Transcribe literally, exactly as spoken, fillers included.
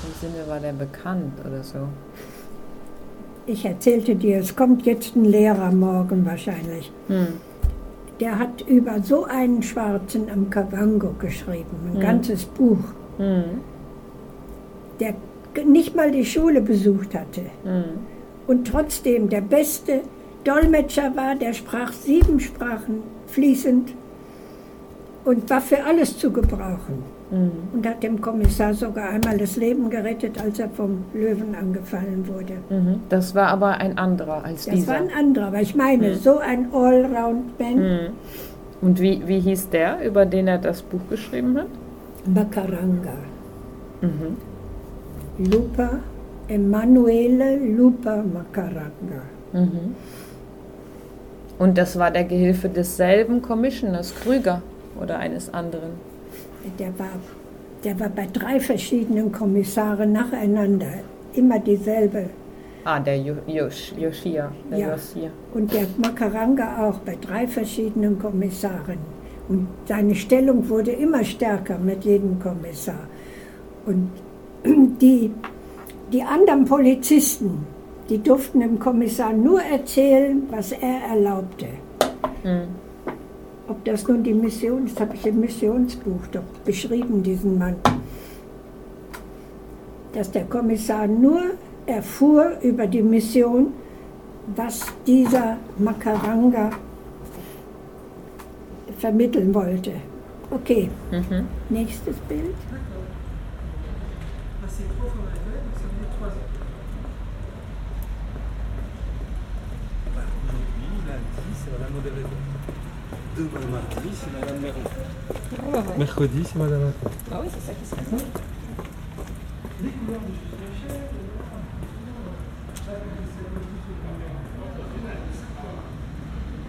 welchem Sinne war der bekannt oder so? Ich erzählte dir, es kommt jetzt ein Lehrer morgen wahrscheinlich. Hm. Der hat über so einen Schwarzen am Kavango geschrieben, ein Hm. ganzes Buch, Hm. der nicht mal die Schule besucht hatte. Hm. Und trotzdem der beste Dolmetscher war, der sprach sieben Sprachen fließend und war für alles zu gebrauchen. Hm. Und hat dem Kommissar sogar einmal das Leben gerettet, als er vom Löwen angefallen wurde. Mhm. Das war aber ein anderer als Das dieser. war ein anderer, aber ich meine, Hm. so ein Allround-Man. Hm. Und wie, wie hieß der, über den er das Buch geschrieben hat? Macaranga. Mhm. Lupa, Emanuele Lupa Macaranga. Mhm. Und das war der Gehilfe desselben Commissioners, Krüger, oder eines anderen? Der war, der war bei drei verschiedenen Kommissaren nacheinander, immer dieselbe. Ah, der Jo- Josh, Josia, der Ja. Josia. Und der Macaranga auch bei drei verschiedenen Kommissaren. Und seine Stellung wurde immer stärker mit jedem Kommissar. Und die, die anderen Polizisten, die durften dem Kommissar nur erzählen, was er erlaubte. Hm. Ob das nun die Mission, das habe ich im Missionsbuch doch beschrieben, diesen Mann, dass der Kommissar nur erfuhr über die Mission, was dieser Macaranga vermitteln wollte. Okay, Mhm. nächstes Bild. Demain mardi, c'est Madame Méron. Mercredi, c'est Madame Attal. Ah oui, c'est ça qui se passe. Les couleurs de Jules Michel.